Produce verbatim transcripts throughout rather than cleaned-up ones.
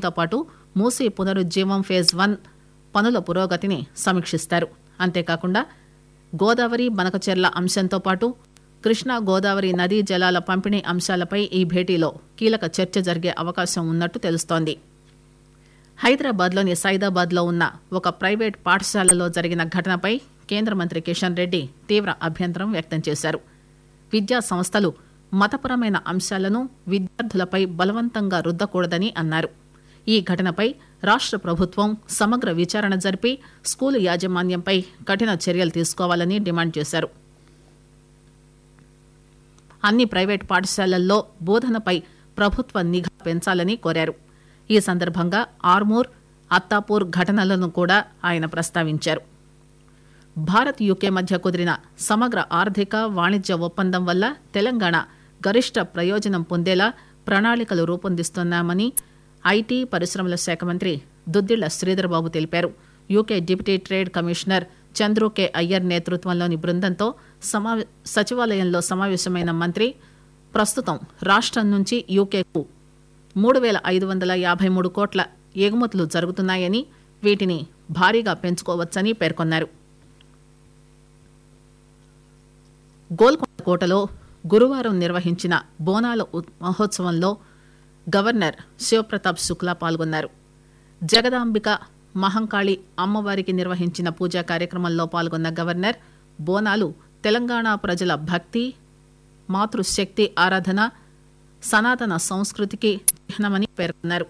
దీంతో పాటు Musi పునరుజ్జీవం phase one పనుల పురోగతిని సమీక్షిస్తారు. అంతేకాకుండా గోదావరి బనకచెర్ల అంశంతో పాటు కృష్ణా గోదావరి నదీ జలాల పంపిణీ అంశాలపై ఈ భేటీలో కీలక చర్చ జరిగే అవకాశం ఉన్నట్టు తెలుస్తోంది. హైదరాబాద్లోని సైదాబాద్లో ఉన్న ఒక ప్రైవేట్ పాఠశాలలో జరిగిన ఘటనపై కేంద్ర మంత్రి కిషన్ రెడ్డి తీవ్ర అభ్యంతరం వ్యక్తం చేశారు. విద్యా సంస్థలు మతపరమైన అంశాలను విద్యార్థులపై బలవంతంగా రుద్దకూడదని అన్నారు. ఈ ఘటనపై రాష్ట్ర ప్రభుత్వం సమగ్ర విచారణ జరిపి స్కూలు యాజమాన్యంపై కఠిన చర్యలు తీసుకోవాలని డిమాండ్ చేశారు. అన్ని ప్రైవేట్ పాఠశాలల్లో బోధనపై ప్రభుత్వ నిఘా పెంచాలని కోరారు. ఈ సందర్భంగా ఆర్మూర్, అత్తాపూర్ ఘటనలను కూడా ఆయన ప్రస్తావించారు. భారత్ యూకే మధ్య కుదిరిన సమగ్ర ఆర్థిక వాణిజ్య ఒప్పందం వల్ల తెలంగాణ గరిష్ట ప్రయోజనం పొందేలా ప్రణాళికలు రూపొందిస్తున్నామని ఐటీ పరిశ్రమల శాఖ మంత్రి దుద్దిళ్ల శ్రీధర్బాబు తెలిపారు. UK deputy trade commissioner Chandru K Iyer నేతృత్వంలోని బృందంతో సమావే సచివాలయంలో సమావేశమైన మంత్రి ప్రస్తుతం రాష్ట్రం నుంచి యూకేకు మూడు వేల ఐదు వందల యాభై మూడు కోట్ల ఎగుమతులు జరుగుతున్నాయని, వీటిని భారీగా పెంచుకోవచ్చని పేర్కొన్నారు. గోల్కొండ కోటలో గురువారం నిర్వహించిన బోనాల మహోత్సవంలో గవర్నర్ శివప్రతాప్ శుక్లా పాల్గొన్నారు. జగదాంబిక మహంకాళి అమ్మవారికి నిర్వహించిన పూజా కార్యక్రమంలో పాల్గొన్న గవర్నర్ బోనాలు తెలంగాణ ప్రజల భక్తి, మాతృశక్తి ఆరాధన, సనాతన సంస్కృతికి చిహ్నమని పేర్కొన్నారు.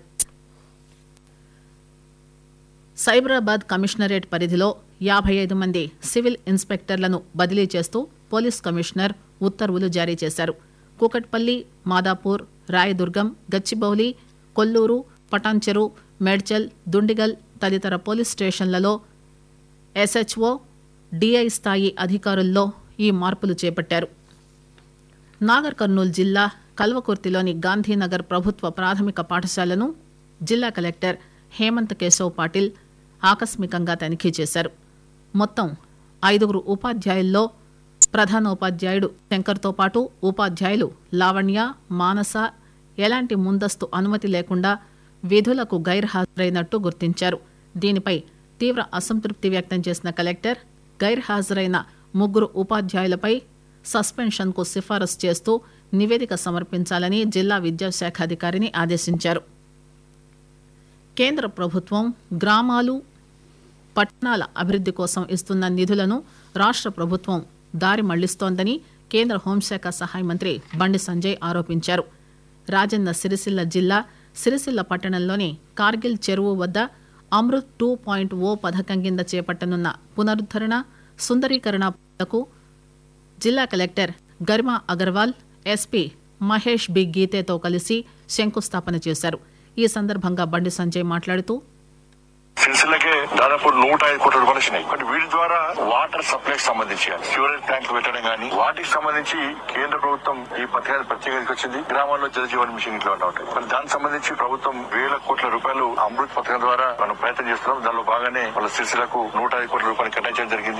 సైబరాబాద్ కమిషనరేట్ పరిధిలో యాభై ఐదు మంది సివిల్ ఇన్స్పెక్టర్లను బదిలీ చేస్తూ పోలీస్ కమిషనర్ ఉత్తర్వులు జారీ చేశారు. కూకట్పల్లి, మాదాపూర్, రాయదుర్గం, గచ్చిబౌలి, కొల్లూరు, పటాన్చెరు, మేడ్చల్, దుండిగల్ తదితర పోలీస్ స్టేషన్లలో ఎస్హెచ్ఓ, డిఐ స్థాయి అధికారుల్లో ఈ మార్పులు చేపట్టారు. నాగర్ కర్నూలు జిల్లా కల్వకుర్తిలోని గాంధీనగర్ ప్రభుత్వ ప్రాథమిక పాఠశాలను జిల్లా కలెక్టర్ హేమంత్ కేశవ్ పాటిల్ ఆకస్మికంగా తనిఖీ చేశారు. మొత్తం ఐదుగురు ఉపాధ్యాయుల్లో ప్రధానోపాధ్యాయుడు శంకర్తో పాటు ఉపాధ్యాయులు లావణ్య, మానస ఎలాంటి ముందస్తు అనుమతి లేకుండా విధులకు గైర్హాజరైనట్టు గుర్తించారు. దీనిపై తీవ్ర అసంతృప్తి వ్యక్తం చేసిన కలెక్టర్ గైర్హాజరైన ముగ్గురు ఉపాధ్యాయులపై సస్పెన్షన్కు సిఫారసు చేస్తూ నివేదిక సమర్పించాలని జిల్లా విద్యాశాఖ అధికారిని ఆదేశించారు. కేంద్ర ప్రభుత్వం గ్రామాలు, పట్టణాల అభివృద్ది కోసం ఇస్తున్న నిధులను రాష్ట్ర ప్రభుత్వం దారి మళ్లిస్తోందని కేంద్ర హోంశాఖ సహాయ మంత్రి బండి సంజయ్ ఆరోపించారు. రాజన్న సిరిసిల్ల జిల్లా సిరిసిల్ల పట్టణంలోని కార్గిల్ చెరువు వద్ద అమృత్ టూ పాయింట్ ఓ పథకం కింద చేపట్టనున్న పునరుద్దరణ, సుందరీకరణ పనులకు జిల్లా collector Garima Agarwal, SP Mahesh B గీతేతో కలిసి శంకుస్థాపన చేశారు. ఈ సందర్భంగా బండి సంజయ్ మాట్లాడుతూ సిరిసిల్లకే దాదాపు నూట ఐదు కోట్ల రూపాయలు వచ్చినాయి. బట్ వీటి ద్వారా వాటర్ సప్లై సంబంధించి స్యూరేజ్ ట్యాంక్ పెట్టడం గానీ వాటికి సంబంధించి కేంద్ర ప్రభుత్వం ఈ పథకాన్ని ప్రత్యేకంగా వచ్చింది. గ్రామాల్లో జలజీవన్ మిషన్ ఇట్లా ఉంటాయి. మరి దానికి సంబంధించి ప్రభుత్వం వేల కోట్ల రూపాయలు అమృత్ పథకం ద్వారా మనం ప్రయత్నం చేస్తున్నాం. దానిలో భాగంగానే వాళ్ళ సిరిసిల్లకు నూట ఐదు కోట్ల రూపాయలు కేటాయించడం జరిగింది.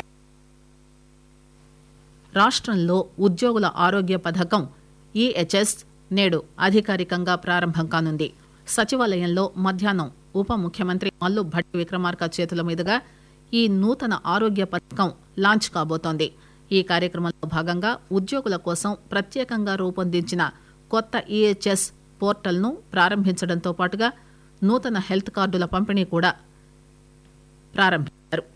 రాష్ట్రంలో ఉద్యోగుల ఆరోగ్య పథకం ఈహెచ్ఎస్ నేడు అధికారికంగా ప్రారంభం కానుంది. సచివాలయంలో మధ్యాహ్నం ఉప ముఖ్యమంత్రి మల్లు భట్టి విక్రమార్క చేతుల మీదుగా ఈ నూతన ఆరోగ్య పథకం లాంచ్ కాబోతోంది. ఈ కార్యక్రమంలో భాగంగా ఉద్యోగుల కోసం ప్రత్యేకంగా రూపొందించిన కొత్త ఈహెచ్ఎస్ పోర్టల్ను ప్రారంభించడంతో పాటుగా నూతన హెల్త్ కార్డుల పంపిణీ కూడా ప్రారంభించారు.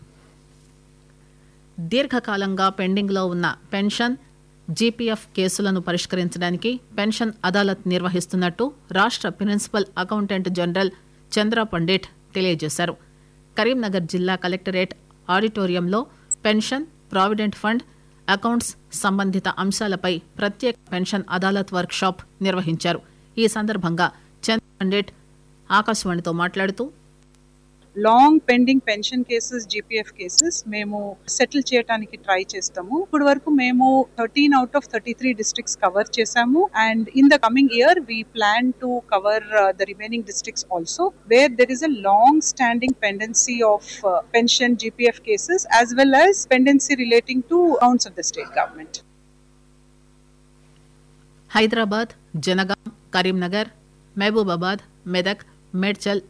దీర్ఘకాలంగా పెండింగ్లో ఉన్న పెన్షన్, జీపీఎఫ్ కేసులను పరిష్కరించడానికి పెన్షన్ అదాలత్ నిర్వహిస్తున్నట్టు రాష్ట్ర ప్రిన్సిపల్ అకౌంటెంట్ జనరల్ చంద్ర పండిట్ తెలియజేశారు. కరీంనగర్ జిల్లా కలెక్టరేట్ ఆడిటోరియంలో పెన్షన్, ప్రావిడెంట్ ఫండ్, అకౌంట్స్ సంబంధిత అంశాలపై ప్రత్యేక పెన్షన్ అదాలత్ వర్క్ షాప్ నిర్వహించారు. ఈ సందర్భంగా చంద్ర పండిట్ ఆకాశవాణితో మాట్లాడుతూ long pending pension cases, GPF cases మేము సెటిల్ చేయడానికి ట్రై చేస్తాము. ఇప్పుడు వరకు మేము thirteen out of thirty three districts cover చేసాము. And in the coming year we plan to cover the remaining districts also where there is a long standing pendency of pension, GPF cases as well as pendency relating to accounts of the state government. Hyderabad, Jangaon, Karimnagar, Mahabubabad, Medak, Medchal